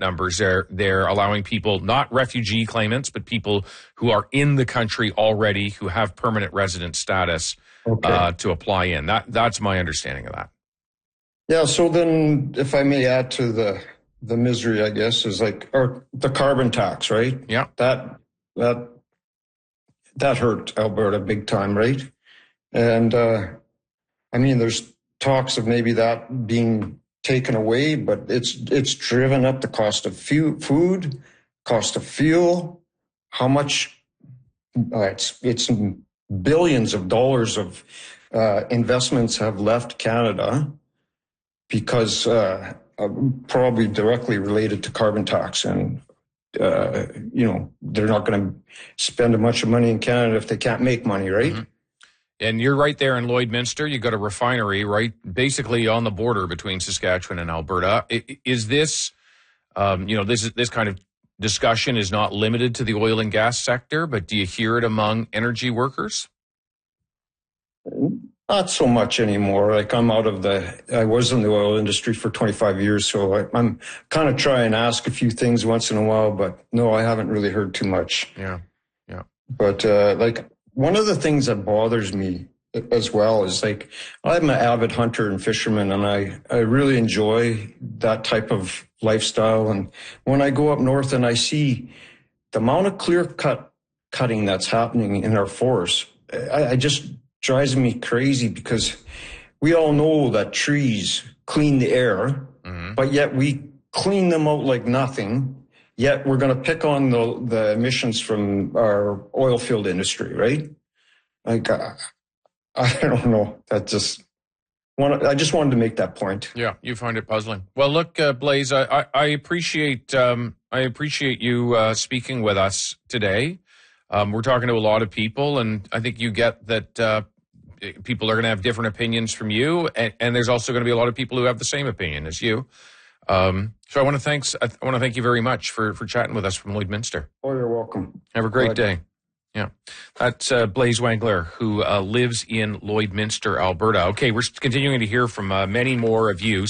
numbers. They're allowing people, not refugee claimants, but people who are in the country already, who have permanent resident status, to apply in. That's my understanding of that. Yeah. So then, if I may add to the misery, I guess, is or the carbon tax, right? Yeah. That hurt Alberta big time, right? And I mean, there's talks of maybe that being taken away, but it's driven up the cost of food, cost of fuel. How much? It's billions of dollars of investments have left Canada because probably directly related to carbon tax, and they're not going to spend a bunch of money in Canada if they can't make money, right? Mm-hmm. And you're right there in Lloydminster. You've got a refinery, right, basically on the border between Saskatchewan and Alberta. Is this, this kind of discussion is not limited to the oil and gas sector, but do you hear it among energy workers? Not so much anymore. I was in the oil industry for 25 years, so I'm kind of trying to ask a few things once in a while, but no, I haven't really heard too much. Yeah. But one of the things that bothers me as well is I'm an avid hunter and fisherman, and I really enjoy that type of lifestyle. And when I go up north and I see the amount of cutting that's happening in our forests, I just drives me crazy, because we all know that trees clean the air, but yet we clean them out like nothing. Yet we're going to pick on the emissions from our oil field industry, right? I don't know. I just wanted to make that point. Yeah, you find it puzzling. Well, look, Blaise, I appreciate you speaking with us today. We're talking to a lot of people, and I think you get that people are going to have different opinions from you, and there's also going to be a lot of people who have the same opinion as you. So I want to thank you very much for chatting with us from Lloydminster. Oh, you're welcome. Have a great day. Yeah. That's Blaise Wengler, who lives in Lloydminster, Alberta. Okay, we're continuing to hear from many more of you.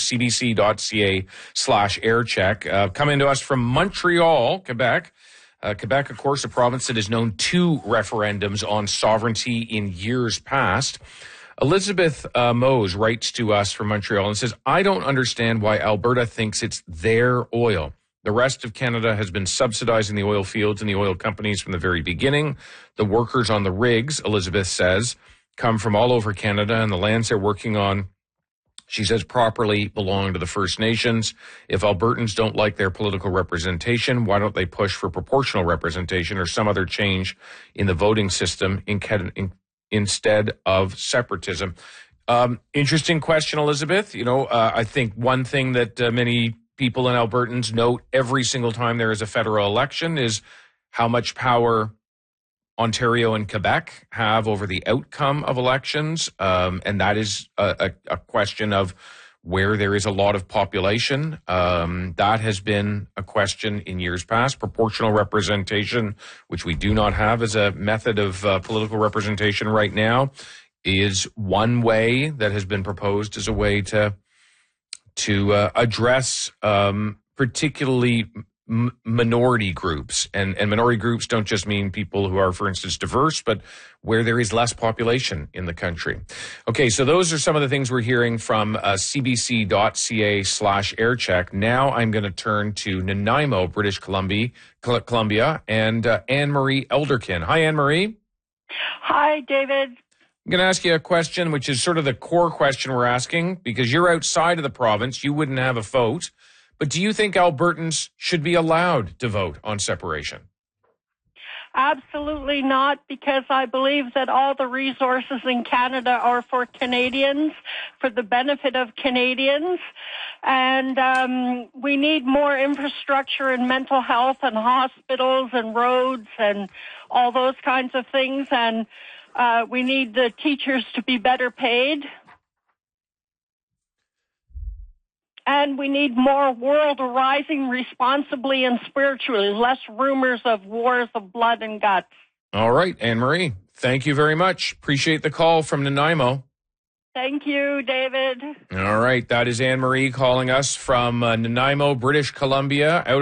cbc.ca/aircheck. Coming to us from Montreal, Quebec. Quebec, of course, a province that has known 2 referendums on sovereignty in years past. Elizabeth Mose writes to us from Montreal and says, I don't understand why Alberta thinks it's their oil. The rest of Canada has been subsidizing the oil fields and the oil companies from the very beginning. The workers on the rigs, Elizabeth says, come from all over Canada, and the lands they're working on, she says, properly belong to the First Nations. If Albertans don't like their political representation, why don't they push for proportional representation or some other change in the voting system instead of separatism? Interesting question, Elizabeth. I think one thing that many people and Albertans note every single time there is a federal election is how much power Ontario and Quebec have over the outcome of elections. And that is a question of where there is a lot of population. That has been a question in years past. Proportional representation, which we do not have as a method of political representation right now, is one way that has been proposed as a way to address particularly minority groups. And minority groups don't just mean people who are, for instance, diverse, but where there is less population in the country. Okay, so those are some of the things we're hearing from cbc.ca/aircheck. Now I'm going to turn to Nanaimo, British Columbia, and Anne-Marie Elderkin. Hi, Anne-Marie. Hi, David. I'm going to ask you a question, which is sort of the core question we're asking, because you're outside of the province. You wouldn't have a vote. But do you think Albertans should be allowed to vote on separation? Absolutely not, because I believe that all the resources in Canada are for Canadians, for the benefit of Canadians. And we need more infrastructure in mental health and hospitals and roads and all those kinds of things. And we need the teachers to be better paid. And we need more world arising responsibly and spiritually, less rumors of wars of blood and guts. All right, Anne-Marie, thank you very much. Appreciate the call from Nanaimo. Thank you, David. All right, that is Anne-Marie calling us from Nanaimo, British Columbia.